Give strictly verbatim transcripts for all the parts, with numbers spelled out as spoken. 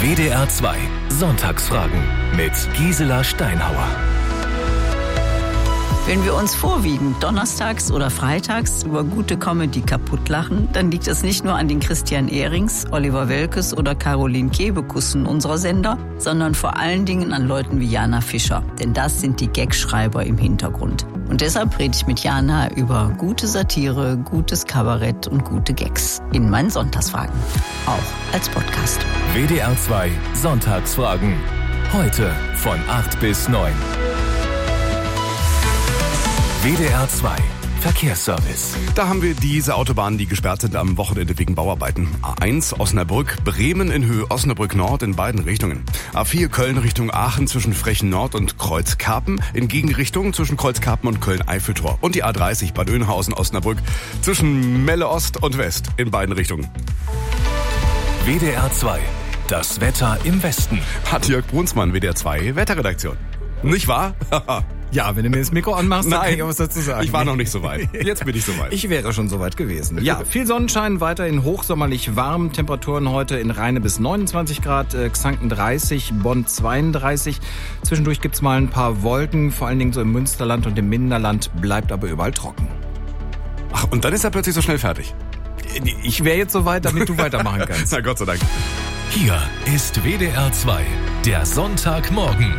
W D R zwei Sonntagsfragen mit Gisela Steinhauer. Wenn wir uns vorwiegend donnerstags oder freitags über gute Comedy kaputtlachen, dann liegt es nicht nur an den Christian Ehrings, Oliver Welkes oder Caroline Kebekus unserer Sender, sondern vor allen Dingen an Leuten wie Jana Fischer. Denn das sind die Gagschreiber im Hintergrund. Und deshalb rede ich mit Jana über gute Satire, gutes Kabarett und gute Gags in meinen Sonntagsfragen. Auch als Podcast. W D R zwei Sonntagsfragen. Heute von acht bis neun. W D R zwei Verkehrsservice. Da haben wir diese Autobahnen, die gesperrt sind am Wochenende wegen Bauarbeiten. A eins Osnabrück, Bremen in Höhe Osnabrück Nord in beiden Richtungen. A vier Köln Richtung Aachen zwischen Frechen Nord und Kreuzkarpen, in Gegenrichtung zwischen Kreuzkarpen und Köln-Eiffeltor. Und die A dreißig Bad Oeynhausen Osnabrück zwischen Melle Ost und West in beiden Richtungen. W D R zwei, das Wetter im Westen. Hat Jörg Brunsmann, W D R zwei Wetterredaktion. Nicht wahr? Ja, wenn du mir das Mikro anmachst, dann Nein, kann ich auch was dazu sagen. Ich war noch nicht so weit. Jetzt bin ich so weit. Ich wäre schon so weit gewesen. Ja, viel Sonnenschein, weiterhin hochsommerlich warm. Temperaturen heute in Rheine bis neunundzwanzig Grad, äh, Xanten dreißig, Bonn zweiunddreißig. Zwischendurch gibt's mal ein paar Wolken, vor allen Dingen so im Münsterland und im Minderland, bleibt aber überall trocken. Ach, und dann ist er plötzlich so schnell fertig. Ich wäre jetzt so weit, damit du weitermachen kannst. Na Gott sei Dank. Hier ist W D R zwei, der Sonntagmorgen.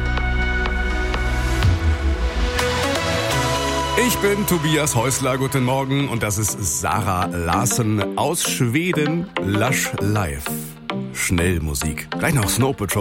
Ich bin Tobias Häusler, guten Morgen, und das ist Sarah Larsen aus Schweden, Lush Live. Schnellmusik. Gleich noch Snow Patrol.